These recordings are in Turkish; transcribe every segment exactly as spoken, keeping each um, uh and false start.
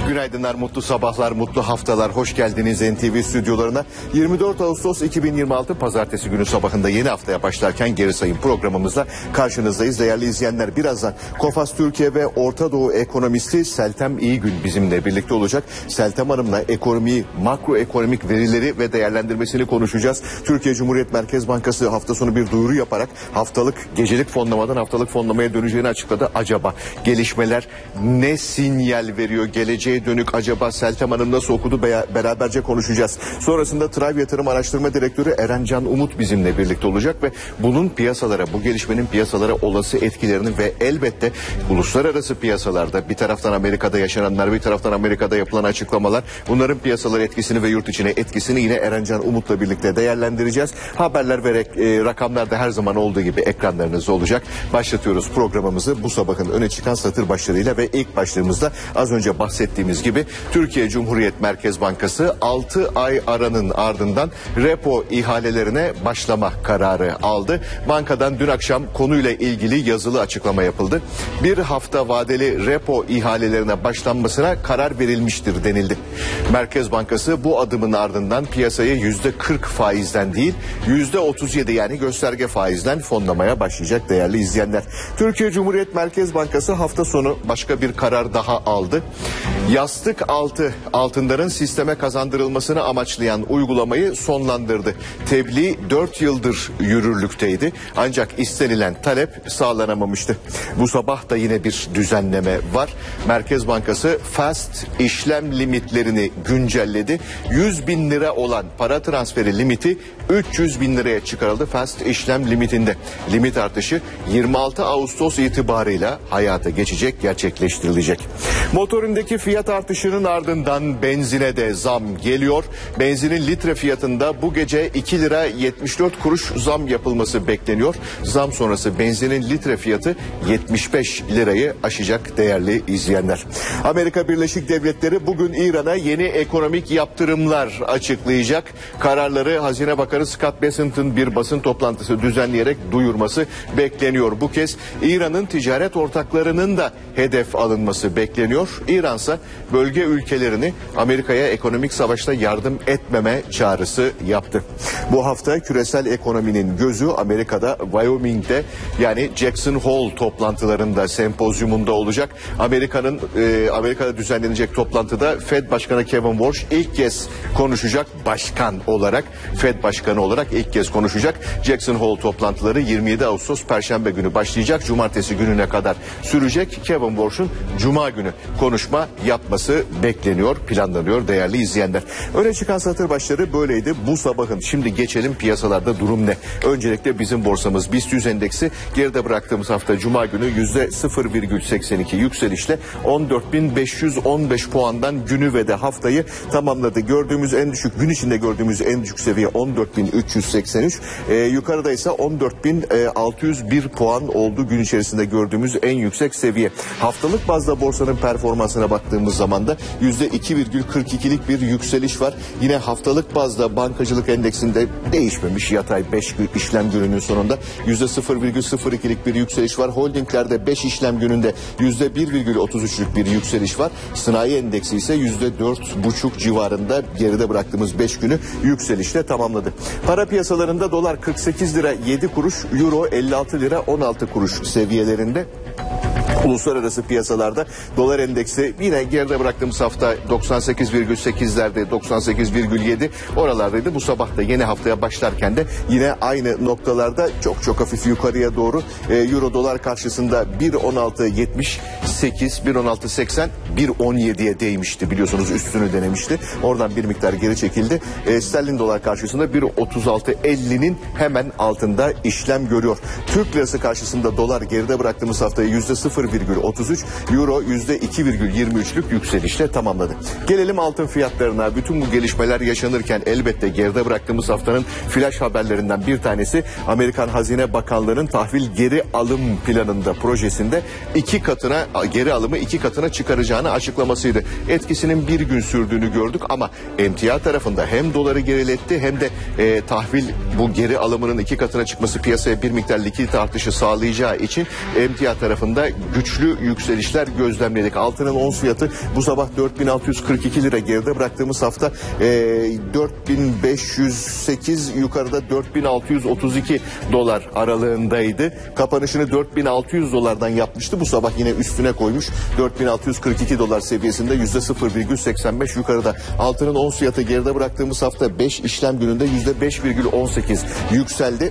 Günaydınlar, mutlu sabahlar, mutlu haftalar. Hoş geldiniz N T V stüdyolarına. yirmi dört Ağustos iki bin yirmi altı Pazartesi günü sabahında yeni haftaya başlarken geri sayım programımızla karşınızdayız. Değerli izleyenler, birazdan KOFAS Türkiye ve Orta Doğu ekonomisti Seltem İyigün bizimle birlikte olacak. Seltem Hanım'la ekonomiyi, makroekonomik verileri ve değerlendirmesini konuşacağız. Türkiye Cumhuriyet Merkez Bankası hafta sonu bir duyuru yaparak haftalık, gecelik fonlamadan haftalık fonlamaya döneceğini açıkladı. Acaba gelişmeler ne sinyal veriyor? Geleceğe dönük acaba Seltem Hanım nasıl okudu? Be- beraberce konuşacağız. Sonrasında Tribe Yatırım Araştırma Direktörü Erencan Umut bizimle birlikte olacak ve bunun piyasalara, bu gelişmenin piyasalara olası etkilerini ve elbette uluslararası piyasalarda bir taraftan Amerika'da yaşananlar, bir taraftan Amerika'da yapılan açıklamalar, bunların piyasalara etkisini ve yurt içine etkisini yine Erencan Umut'la birlikte değerlendireceğiz. Haberler ve e, rakamlar da her zaman olduğu gibi ekranlarınızda olacak. Başlatıyoruz programımızı bu sabahın öne çıkan satır başlarıyla ve ilk başlığımızda az önce bahsettiğimiz gibi Türkiye Cumhuriyet Merkez Bankası altı ay aranın ardından repo ihalelerine başlama kararı aldı. Bankadan dün akşam konuyla ilgili yazılı açıklama yapıldı. Bir hafta vadeli repo ihalelerine başlanmasına karar verilmiştir denildi. Merkez Bankası bu adımın ardından piyasayı yüzde kırk faizden değil yüzde otuz yedi yani gösterge faizden fonlamaya başlayacak değerli izleyenler. Türkiye Cumhuriyet Merkez Bankası hafta sonu başka bir karar daha aldı. Yastık altı altınların sisteme kazandırılmasını amaçlayan uygulamayı sonlandırdı. Tebliğ dört yıldır yürürlükteydi ancak istenilen talep sağlanamamıştı. Bu sabah da yine bir düzenleme var. Merkez Bankası fast işlem limitlerini güncelledi. yüz bin lira olan para transferi limiti üç yüz bin liraya çıkarıldı fast işlem limitinde. Limit artışı yirmi altı Ağustos itibarıyla hayata geçecek, gerçekleştirilecek. Motorindeki fiyat artışının ardından benzine de zam geliyor. Benzinin litre fiyatında bu gece iki lira yetmiş dört kuruş zam yapılması bekleniyor. Zam sonrası benzinin litre fiyatı yetmiş beş lirayı aşacak değerli izleyenler. Amerika Birleşik Devletleri bugün İran'a yeni ekonomik yaptırımlar açıklayacak. Kararları Hazine Bakanı Scott Bessent'ın bir basın toplantısı düzenleyerek duyurması bekleniyor. Bu kez İran'ın ticaret ortaklarının da hedef alınması bekleniyor. İran ise bölge ülkelerini Amerika'ya ekonomik savaşta yardım etmeme çağrısı yaptı. Bu hafta küresel ekonominin gözü Amerika'da Wyoming'de yani Jackson Hole toplantılarında, sempozyumunda olacak. Amerika'nın e, Amerika'da düzenlenecek toplantıda Fed Başkanı Kevin Warsh ilk kez konuşacak, başkan olarak, Fed Başkanı olarak ilk kez konuşacak. Jackson Hole toplantıları yirmi yedi Ağustos Perşembe günü başlayacak. Cumartesi gününe kadar sürecek. Kevin Warsh'un Cuma günü konuşma yapması bekleniyor, planlanıyor değerli izleyenler. Öne çıkan satır başları böyleydi bu sabahın. Şimdi geçelim piyasalarda durum ne? Öncelikle bizim borsamız BIST yüz endeksi geride bıraktığımız hafta Cuma günü yüzde sıfır virgül seksen iki yükselişle on dört bin beş yüz on beş puandan günü ve de haftayı tamamladı. Gördüğümüz en düşük, gün içinde gördüğümüz en düşük seviye on dört bin üç yüz seksen üç. Ee, yukarıda ise on dört bin altı yüz bir puan oldu gün içerisinde gördüğümüz en yüksek seviye. Haftalık bazda borsanın performansına baktığımız zaman da yüzde iki virgül kırk ikilik bir yükseliş var. Yine haftalık bazda bankacılık endeksinde değişmemiş, yatay beş işlem gününün sonunda yüzde sıfır virgül sıfır ikilik bir yükseliş var. Holdinglerde beş işlem gününde yüzde bir virgül otuz üçlük bir yükseliş var. Sanayi endeksi ise yüzde dört buçuk civarında geride bıraktığımız beş günü yükselişle tamamladı. Para piyasalarında dolar kırk sekiz lira yedi kuruş, euro elli altı lira on altı kuruş seviyelerinde. Uluslararası piyasalarda dolar endeksi yine geride bıraktığımız hafta doksan sekiz virgül sekizlerde, doksan sekiz virgül yedi oralardaydı. Bu sabah da yeni haftaya başlarken de yine aynı noktalarda çok çok hafif yukarıya doğru. Ee, Euro dolar karşısında bir on altı yetmiş sekiz, bir on altı seksen, bir on yediye değmişti biliyorsunuz, üstünü denemişti. Oradan bir miktar geri çekildi. Ee, sterlin dolar karşısında bir otuz altı ellinin hemen altında işlem görüyor. Türk lirası karşısında dolar geride bıraktığımız haftayı yüzde sıfır virgül otuz üç, euro yüzde iki virgül yirmi üçlük yükselişle tamamladı. Gelelim altın fiyatlarına. Bütün bu gelişmeler yaşanırken elbette geride bıraktığımız haftanın flash haberlerinden bir tanesi Amerikan Hazine Bakanlığı'nın tahvil geri alım planında, projesinde iki katına, geri alımı iki katına çıkaracağını açıklamasıydı. Etkisinin bir gün sürdüğünü gördük ama emtia tarafında hem doları geriletti hem de e, tahvil bu geri alımının iki katına çıkması piyasaya bir miktar likidite artışı sağlayacağı için emtia tarafında güçlü yükselişler gözlemledik. Altının ons fiyatı bu sabah dört bin altı yüz kırk iki lira, geride bıraktığımız hafta e, dört bin beş yüz sekiz, yukarıda dört bin altı yüz otuz iki dolar aralığındaydı. Kapanışını dört bin altı yüz dolardan yapmıştı. Bu sabah yine üstüne koymuş. dört bin altı yüz kırk iki dolar seviyesinde yüzde sıfır virgül seksen beş yukarıda. Altının ons fiyatı geride bıraktığımız hafta beş işlem gününde yüzde beş virgül on sekiz yükseldi.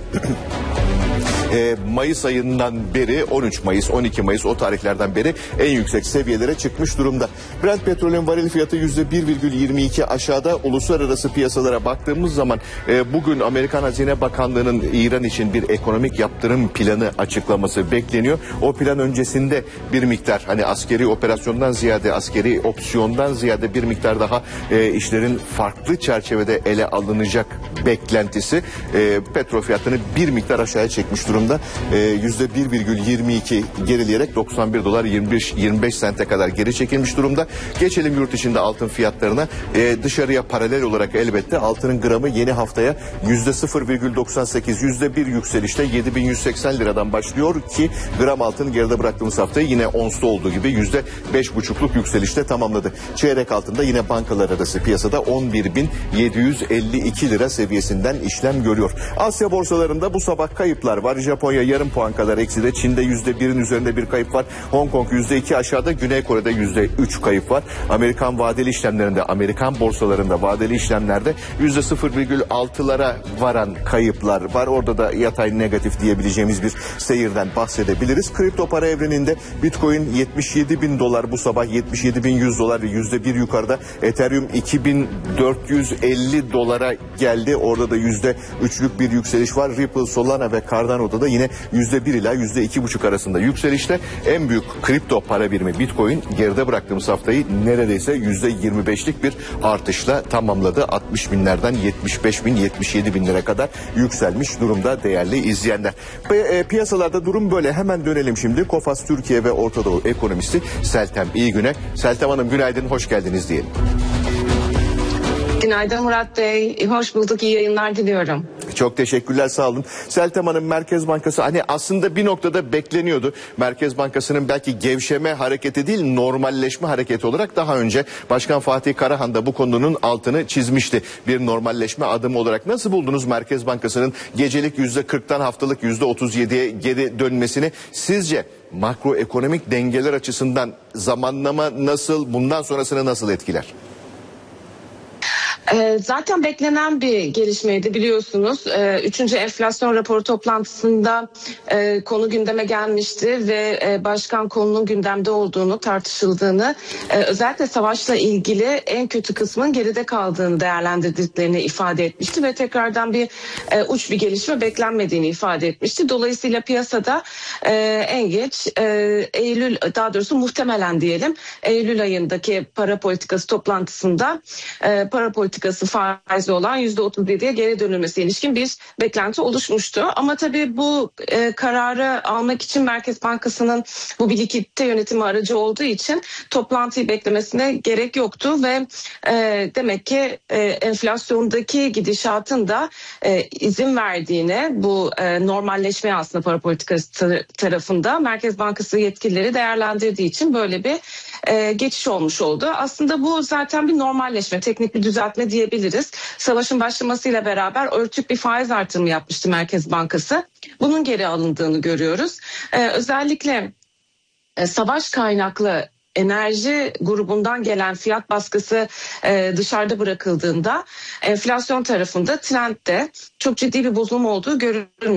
E, Mayıs ayından beri, on üç Mayıs, on iki Mayıs, o tarihlerden beri en yüksek seviyelere çıkmış durumda. Brent petrolün varil fiyatı yüzde bir virgül yirmi iki aşağıda. Uluslararası piyasalara baktığımız zaman e, bugün Amerikan Hazine Bakanlığı'nın İran için bir ekonomik yaptırım planı açıklaması bekleniyor. O plan öncesinde bir miktar, hani askeri operasyondan ziyade, askeri opsiyondan ziyade bir miktar daha e, işlerin farklı çerçevede ele alınacak beklentisi e, petrol fiyatını bir miktar aşağıya çekmiş durumda. yüzde bir virgül yirmi iki gerileyerek doksan bir dolar yirmi beş yirmi beş sente kadar geri çekilmiş durumda. Geçelim yurt içinde altın fiyatlarına. Ee, dışarıya paralel olarak elbette altının gramı yeni haftaya yüzde sıfır virgül doksan sekiz, yüzde bir yükselişte yedi bin yüz seksen liradan başlıyor ki gram altın geride bıraktığımız haftayı yine onsta olduğu gibi yüzde beş buçukluk yükselişte tamamladı. Çeyrek altında yine bankalar arası piyasada on bir bin yedi yüz elli iki lira seviyesinden işlem görüyor. Asya borsalarında bu sabah kayıplar var. Japonya yarım puan kadar ekside. Çin'de yüzde birin üzerinde bir kayıp var. Hong Kong yüzde iki aşağıda. Güney Kore'de yüzde üç kayıp var. Amerikan vadeli işlemlerinde, Amerikan borsalarında vadeli işlemlerde yüzde sıfır virgül altılara varan kayıplar var. Orada da yatay negatif diyebileceğimiz bir seyirden bahsedebiliriz. Kripto para evreninde Bitcoin yetmiş yedi bin dolar bu sabah, yetmiş yedi bin yüz dolar ve yüzde bir yukarıda. Ethereum iki bin dört yüz elli dolara geldi. Orada da yüzde üçlük bir yükseliş var. Ripple, Solana ve Cardano'da da yine yüzde bir ila yüzde iki buçuk arasında yükselişte. En büyük kripto para birimi Bitcoin geride bıraktığımız haftayı neredeyse yüzde yirmi beşlik bir artışla tamamladı. altmış binlerden yetmiş beş bin yetmiş yedi binlere kadar yükselmiş durumda değerli izleyenler. Ve, e, piyasalarda durum böyle. Hemen dönelim şimdi. Kofas Türkiye ve Orta Doğu ekonomisti Seltem İyigün'e. Seltem Hanım günaydın, hoş geldiniz diyelim. Günaydın Murat Bey. Hoş bulduk. İyi yayınlar diliyorum. Çok teşekkürler, sağ olun. Seltem Hanım, Merkez Bankası hani aslında bir noktada bekleniyordu. Merkez Bankası'nın belki gevşeme hareketi değil, normalleşme hareketi olarak daha önce Başkan Fatih Karahan da bu konunun altını çizmişti. Bir normalleşme adımı olarak nasıl buldunuz Merkez Bankası'nın gecelik yüzde kırktan haftalık yüzde otuz yediye geri dönmesini? Sizce makroekonomik dengeler açısından zamanlama nasıl, bundan sonrasını nasıl etkiler? Zaten beklenen bir gelişmeydi biliyorsunuz. Üçüncü enflasyon raporu toplantısında konu gündeme gelmişti ve başkan konunun gündemde olduğunu, tartışıldığını, özellikle savaşla ilgili en kötü kısmın geride kaldığını değerlendirdiklerini ifade etmişti ve tekrardan bir uç bir gelişme beklenmediğini ifade etmişti. Dolayısıyla piyasada en geç Eylül, daha doğrusu muhtemelen diyelim, Eylül ayındaki para politikası toplantısında para politikası faizli olan yüzde otuz yediye geri dönülmesi ilişkin bir beklenti oluşmuştu. Ama tabii bu e, kararı almak için Merkez Bankası'nın bu bir likidite yönetimi aracı olduğu için toplantıyı beklemesine gerek yoktu ve e, demek ki e, enflasyondaki gidişatın da e, izin verdiğini, bu e, normalleşmeye aslında para politikası tarafında Merkez Bankası yetkilileri değerlendirdiği için böyle bir e, geçiş olmuş oldu. Aslında bu zaten bir normalleşme, teknik bir düzeltme diyebiliriz. Savaşın başlamasıyla beraber örtük bir faiz artırımı yapmıştı Merkez Bankası. Bunun geri alındığını görüyoruz. Ee, özellikle e, savaş kaynaklı enerji grubundan gelen fiyat baskısı e, dışarıda bırakıldığında enflasyon tarafında trendde çok ciddi bir bozulma olduğu görülmüyor.